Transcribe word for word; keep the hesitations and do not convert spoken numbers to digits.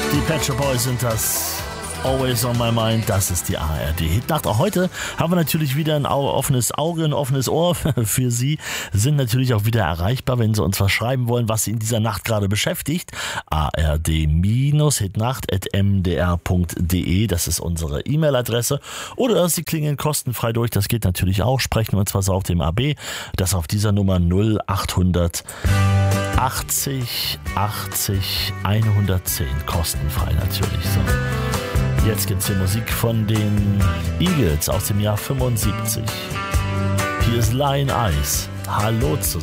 Die Pet Shop Boys sind das. Always on my mind, das ist die A R D-Hitnacht. Auch heute haben wir natürlich wieder ein offenes Auge, ein offenes Ohr für Sie. Sind natürlich auch wieder erreichbar, wenn Sie uns was schreiben wollen, was Sie in dieser Nacht gerade beschäftigt. a r d Hitnacht at m d r punkt d e, das ist unsere E-Mail-Adresse. Oder Sie klingeln kostenfrei durch, das geht natürlich auch. Sprechen uns was auf dem A B, das auf dieser Nummer null acht hundert achtzig achtzig hundertzehn, kostenfrei natürlich. So. Jetzt gibt's hier Musik von den Eagles aus dem Jahr fünfundsiebzig. Hier ist Lion Eyes. Hallo zusammen.